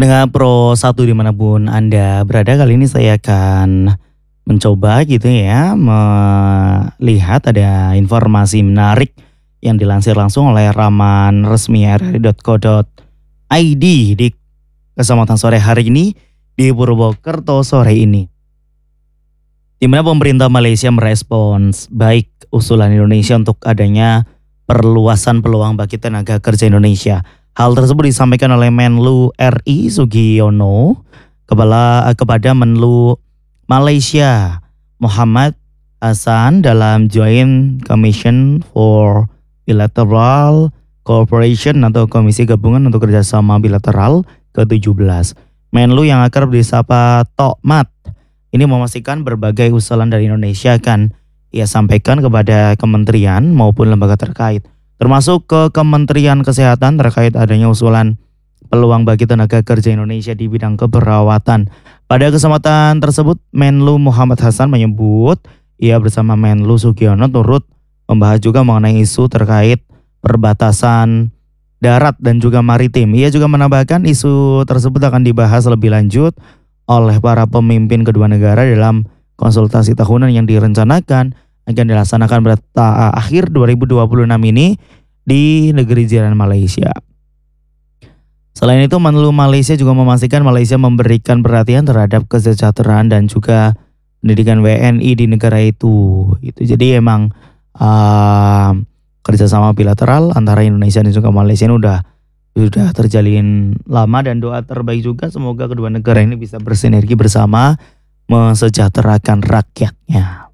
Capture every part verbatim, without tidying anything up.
Pendengar Pro satu dimanapun Anda berada, kali ini saya akan mencoba gitu ya melihat ada informasi menarik yang dilansir langsung oleh laman resmi r r i titik co titik i d di kesempatan sore hari ini di Purwokerto sore ini. Di mana pemerintah Malaysia merespons baik usulan Indonesia untuk adanya perluasan peluang bagi tenaga kerja Indonesia. Hal tersebut disampaikan oleh Menlu R I Sugiono kepala kepada Menlu Malaysia Muhammad Hassan dalam Joint Commission for Bilateral Cooperation atau Komisi Gabungan untuk Kerjasama Bilateral ke tujuh belas. Menlu yang akrab disapa Tokmat ini memastikan berbagai usulan dari Indonesia akan ia sampaikan kepada kementerian maupun lembaga terkait, termasuk ke Kementerian Kesehatan terkait adanya usulan peluang bagi tenaga kerja Indonesia di bidang keperawatan. Pada kesempatan tersebut, Menlu Muhammad Hassan menyebut ia bersama Menlu Sugiono turut membahas juga mengenai isu terkait perbatasan darat dan juga maritim. Ia juga menambahkan isu tersebut akan dibahas lebih lanjut oleh para pemimpin kedua negara dalam konsultasi tahunan yang direncanakan akan dilaksanakan pada akhir dua ribu dua puluh enam ini di negeri jiran Malaysia. Selain itu, Menlu Malaysia juga memastikan Malaysia memberikan perhatian terhadap kesejahteraan dan juga pendidikan W N I di negara itu. Itu jadi emang uh, kerjasama bilateral antara Indonesia dan juga Malaysia ini udah sudah terjalin lama, dan doa terbaik juga semoga kedua negara ini bisa bersinergi bersama mesejahterakan rakyatnya.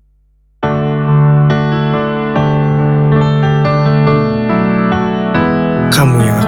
Kamu yang